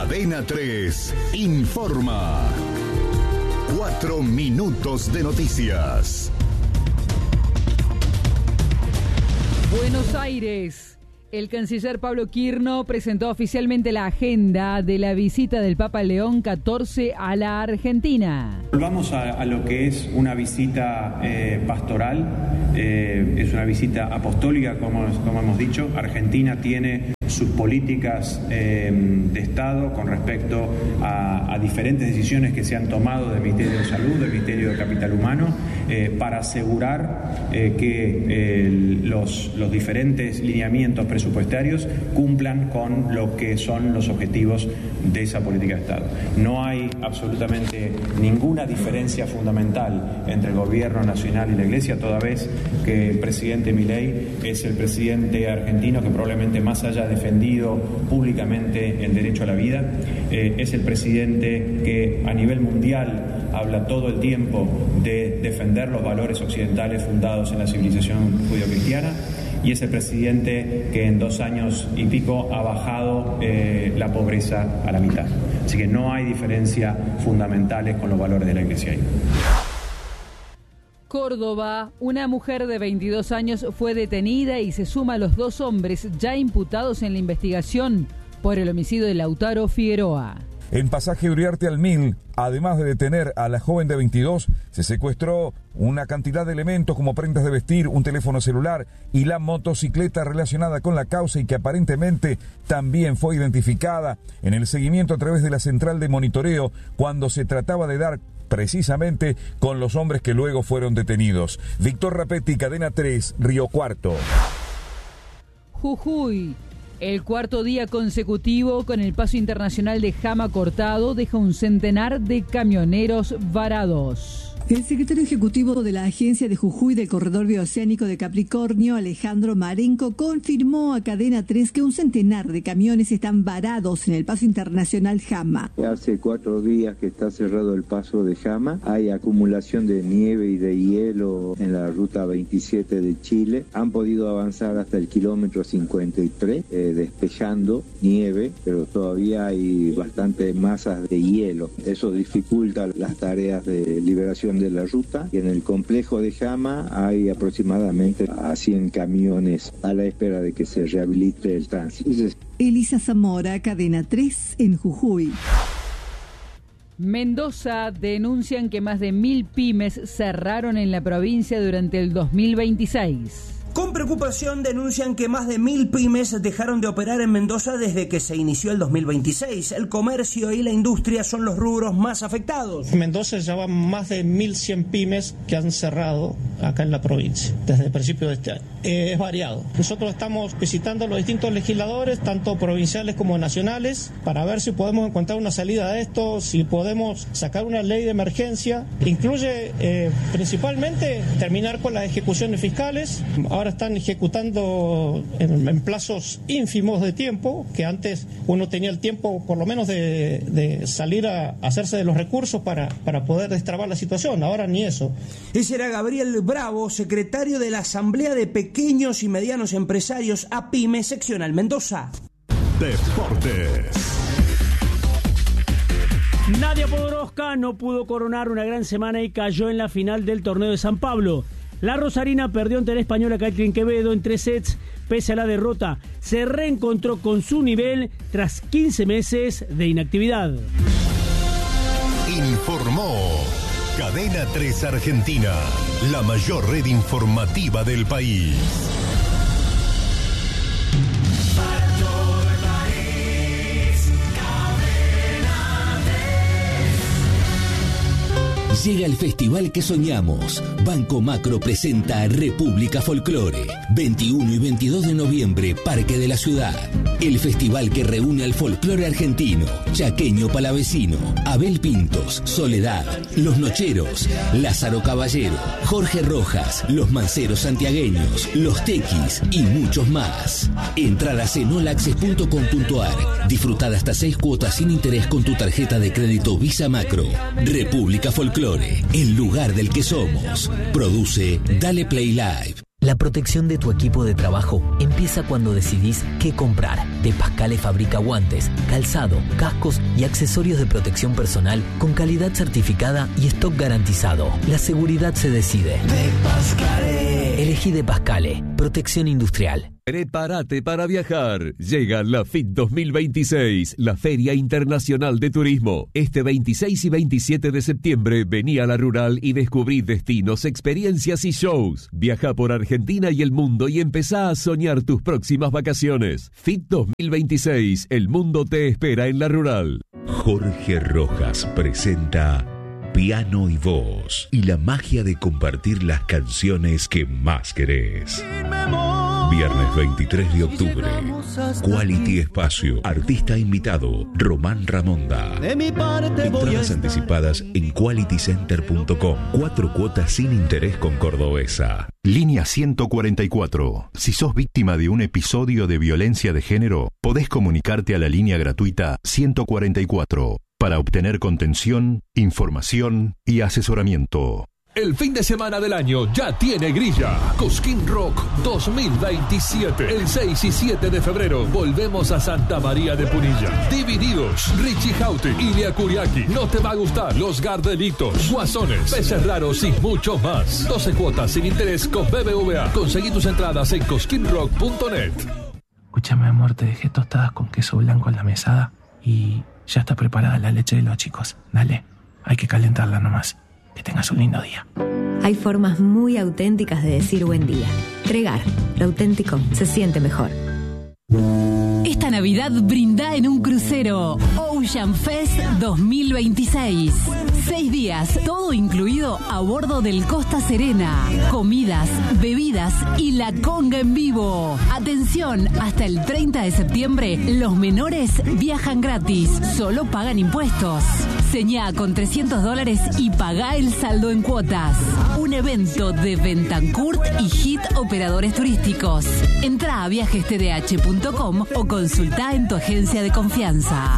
Cadena 3 informa. 4 minutos de noticias. Buenos Aires. El canciller Pablo Quirno presentó oficialmente la agenda de la visita del Papa León XIV a la Argentina. Volvamos a lo que es una visita pastoral, es una visita apostólica, como hemos dicho. Argentina tiene sus políticas de Estado con respecto a diferentes decisiones que se han tomado del Ministerio de Salud, del Ministerio de Capital Humano, para asegurar que los diferentes lineamientos presupuestarios cumplan con lo que son los objetivos de esa política de Estado. No hay absolutamente ninguna diferencia fundamental entre el gobierno nacional y la Iglesia, toda vez que el presidente Milei es el presidente argentino que probablemente más haya defendido públicamente el derecho a la vida, es el presidente que a nivel mundial habla todo el tiempo de defender los valores occidentales fundados en la civilización judio-cristiana, y es el presidente que en 2 años y pico ha bajado la pobreza a la mitad. Así que no hay diferencias fundamentales con los valores de la Iglesia ahí. Córdoba, una mujer de 22 años fue detenida y se suma a los 2 hombres ya imputados en la investigación por el homicidio de Lautaro Figueroa. En Pasaje Uriarte al 1000, además de detener a la joven de 22, se secuestró una cantidad de elementos como prendas de vestir, un teléfono celular y la motocicleta relacionada con la causa, y que aparentemente también fue identificada en el seguimiento a través de la central de monitoreo cuando se trataba de dar precisamente con los hombres que luego fueron detenidos. Víctor Rapetti, Cadena 3, Río Cuarto. Jujuy. El 4º día consecutivo con el paso internacional de Jama cortado deja un centenar de camioneros varados. El secretario ejecutivo de la Agencia de Jujuy del Corredor Bioceánico de Capricornio, Alejandro Marenco, confirmó a Cadena 3 que un centenar de camiones están varados en el paso internacional Jama. Hace 4 días que está cerrado el paso de Jama. Hay acumulación de nieve y de hielo en la ruta 27 de Chile. Han podido avanzar hasta el kilómetro 53, despejando nieve, pero todavía hay bastantes masas de hielo. Eso dificulta las tareas de liberación de la ruta, y en el complejo de Jama hay aproximadamente a 100 camiones a la espera de que se rehabilite el tránsito. Elisa Zamora, Cadena 3 en Jujuy. Mendoza, denuncian que más de 1000 pymes cerraron en la provincia durante el 2026. Con preocupación denuncian que más de 1000 pymes dejaron de operar en Mendoza desde que se inició el 2026. El comercio y la industria son los rubros más afectados. En Mendoza ya van más de 1100 pymes que han cerrado acá en la provincia desde el principio de este año. Es variado. Nosotros estamos visitando los distintos legisladores, tanto provinciales como nacionales, para ver si podemos encontrar una salida a esto, si podemos sacar una ley de emergencia. Incluye principalmente terminar con las ejecuciones fiscales. Ahora están ejecutando en plazos ínfimos de tiempo, que antes uno tenía el tiempo por lo menos de salir a hacerse de los recursos para poder destrabar la situación. Ahora ni eso. Ese era Gabriel Bravo, secretario de la Asamblea de Pequeños y Medianos Empresarios APYME seccional Mendoza. Deportes. Nadia Podoroska no pudo coronar una gran semana y cayó en la final del torneo de San Pablo. La rosarina perdió ante la española Katlyn Quevedo en 3 sets. Pese a la derrota, se reencontró con su nivel tras 15 meses de inactividad. Informó Cadena 3 Argentina, la mayor red informativa del país. Llega el festival que soñamos. Banco Macro presenta República Folclore. 21 y 22 de noviembre, Parque de la Ciudad. El festival que reúne al folclore argentino, chaqueño palavecino, Abel Pintos, Soledad, Los Nocheros, Lázaro Caballero, Jorge Rojas, Los Manceros Santiagueños, Los Tequis y muchos más. Entradas en olaccess.com.ar. Disfrutar hasta 6 cuotas sin interés con tu tarjeta de crédito Visa Macro. República Folclore, el lugar del que somos. Produce Dale Play Live. La protección de tu equipo de trabajo empieza cuando decidís qué comprar. De Pascale fabrica guantes, calzado, cascos y accesorios de protección personal con calidad certificada y stock garantizado. La seguridad se decide. De Pascale. Elegí De Pascale. Protección industrial. Prepárate para viajar. Llega la FIT 2026, la Feria Internacional de Turismo. Este 26 y 27 de septiembre vení a La Rural y descubrí destinos, experiencias y shows. Viaja por Argentina y el mundo y empezá a soñar tus próximas vacaciones. FIT 2026, el mundo te espera en La Rural. Jorge Rojas presenta Piano y Voz y la magia de compartir las canciones que más querés. Viernes 23 de octubre, Quality Espacio, artista invitado, Román Ramonda. Entradas anticipadas en qualitycenter.com. 4 cuotas sin interés con Cordobesa. Línea 144. Si sos víctima de un episodio de violencia de género, podés comunicarte a la línea gratuita 144 para obtener contención, información y asesoramiento. El fin de semana del año ya tiene grilla. Cosquín Rock 2027. El 6 y 7 de febrero volvemos a Santa María de Punilla. Divididos, Richie Houghton, Ilia Kuriaki. No te va a gustar, Los Gardelitos, Guasones, Peces Raros y mucho más. 12 cuotas sin interés con BBVA. Conseguí tus entradas en cosquinrock.net. Escúchame, amor, te dejé tostadas con queso blanco en la mesada y ya está preparada la leche de los chicos. Dale, hay que calentarla nomás. Que tengas un lindo día. Hay formas muy auténticas de decir buen día. Tregar, lo auténtico se siente mejor. Esta Navidad brinda en un crucero. Ocean Fest 2026. 6 días, todo incluido a bordo del Costa Serena. Comidas, bebidas y la conga en vivo. Atención, hasta el 30 de septiembre, los menores viajan gratis. Solo pagan impuestos. Señá con $300 y pagá el saldo en cuotas. Un evento de Bentancourt y Hit Operadores Turísticos. Entrá a viajestdh.com o consultá en tu agencia de confianza.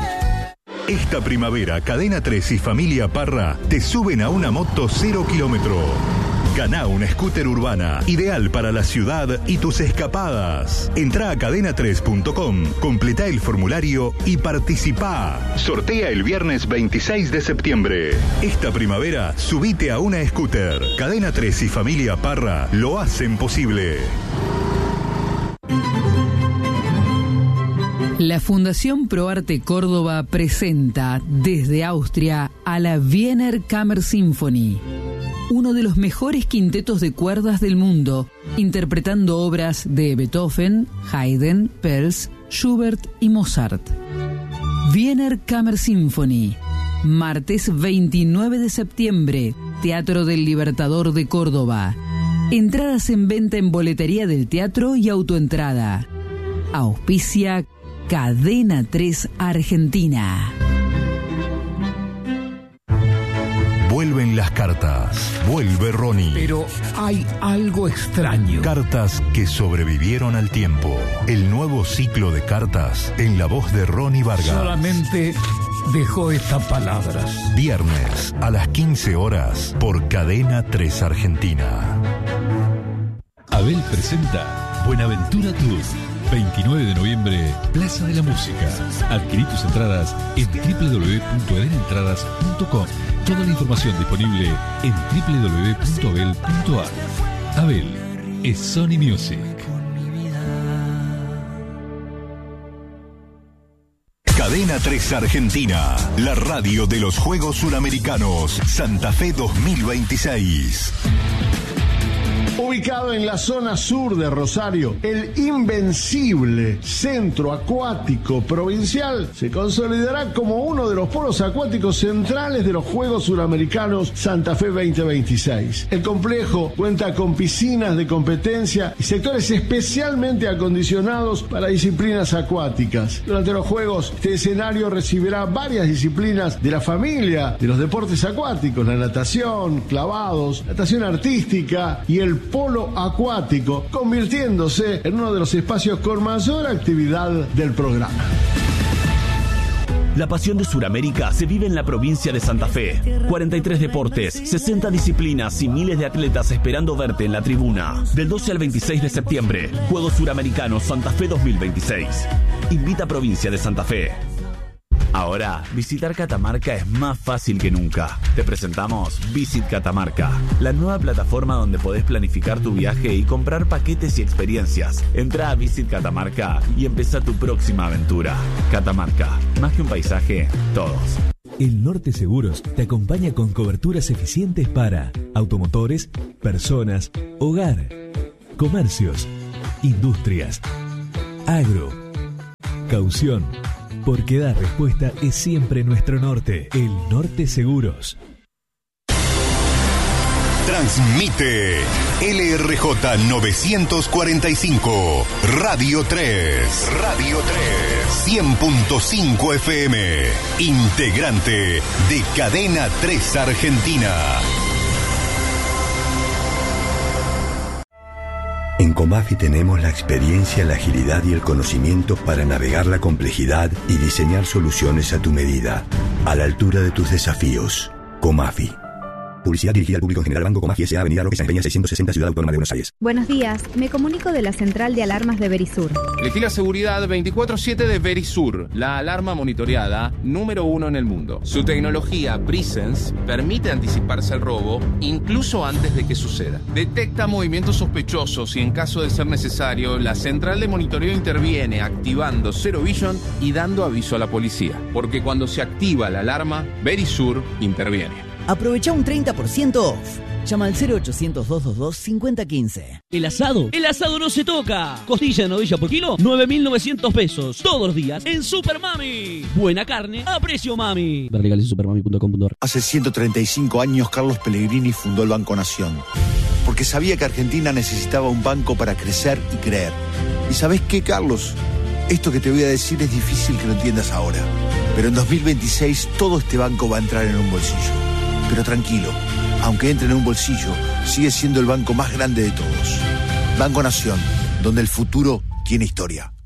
Esta primavera, Cadena 3 y Familia Parra te suben a una moto 0 kilómetro. Ganá una scooter urbana, ideal para la ciudad y tus escapadas. Entrá a cadena3.com, completá el formulario y participá. Sortea el viernes 26 de septiembre. Esta primavera, subite a una scooter. Cadena 3 y Familia Parra lo hacen posible. La Fundación ProArte Córdoba presenta desde Austria a la Wiener Kammersymphonie, uno de los mejores quintetos de cuerdas del mundo, interpretando obras de Beethoven, Haydn, Pels, Schubert y Mozart. Wiener Kammersymphonie, martes 29 de septiembre, Teatro del Libertador de Córdoba. Entradas en venta en boletería del teatro y autoentrada. Auspicia Cadena 3 Argentina. Vuelven las cartas. Vuelve Ronnie. Pero hay algo extraño. Cartas que sobrevivieron al tiempo. El nuevo ciclo de cartas en la voz de Ronnie Vargas. Solamente dejó estas palabras. Viernes a las 15 horas por Cadena 3 Argentina. Abel presenta Buenaventura Tour. 29 de noviembre, Plaza de la Música. Adquirí tus entradas en www.edenentradas.com. Toda la información disponible en www.abel.ar. Abel es Sony Music. Cadena 3 Argentina, la radio de los Juegos Suramericanos Santa Fe 2026. Ubicado en la zona sur de Rosario, el invencible Centro Acuático Provincial se consolidará como uno de los polos acuáticos centrales de los Juegos Suramericanos Santa Fe 2026. El complejo cuenta con piscinas de competencia y sectores especialmente acondicionados para disciplinas acuáticas. Durante los Juegos, este escenario recibirá varias disciplinas de la familia de los deportes acuáticos: la natación, clavados, natación artística y el polo acuático, convirtiéndose en uno de los espacios con mayor actividad del programa. La pasión de Sudamérica se vive en la provincia de Santa Fe. 43 deportes, 60 disciplinas y miles de atletas esperando verte en la tribuna. Del 12 al 26 de septiembre, Juegos Suramericanos Santa Fe 2026. Invita a Provincia de Santa Fe. Ahora, visitar Catamarca es más fácil que nunca. Te presentamos Visit Catamarca, la nueva plataforma donde podés planificar tu viaje y comprar paquetes y experiencias. Entra a Visit Catamarca y empezá tu próxima aventura. Catamarca, más que un paisaje, todos. El Norte Seguros te acompaña con coberturas eficientes para automotores, personas, hogar, comercios, industrias, agro, caución. Porque dar respuesta es siempre nuestro norte. El Norte Seguros. Transmite LRJ 945, Radio 3. Radio 3. 100.5 FM. Integrante de Cadena 3 Argentina. En Comafi tenemos la experiencia, la agilidad y el conocimiento para navegar la complejidad y diseñar soluciones a tu medida, a la altura de tus desafíos. Comafi. Publicidad dirigida al público en general. Banco Comafi S.A. Avenida Roque San Peña 660, Ciudad Autónoma de Buenos Aires. Buenos días, me comunico de la central de alarmas de Verisur. Elegí la seguridad 24/7 de Verisur, la alarma monitoreada número 1 en el mundo. Su tecnología Presence permite anticiparse al robo incluso antes de que suceda. Detecta movimientos sospechosos y en caso de ser necesario, la central de monitoreo interviene activando Zero Vision y dando aviso a la policía. Porque cuando se activa la alarma, Verisur interviene. Aprovecha un 30% off. Llama al 0800-222-5015. El asado no se toca. Costilla de novilla por kilo, 9.900 pesos. Todos los días en Super Mami. Buena carne a precio mami. Ver legales en supermami.com.ar. Hace 135 años Carlos Pellegrini fundó el Banco Nación. Porque sabía que Argentina necesitaba un banco para crecer y creer. ¿Y sabés qué, Carlos? Esto que te voy a decir es difícil que lo entiendas ahora. Pero en 2026 todo este banco va a entrar en un bolsillo. Pero tranquilo, aunque entre en un bolsillo, sigue siendo el banco más grande de todos. Banco Nación, donde el futuro tiene historia.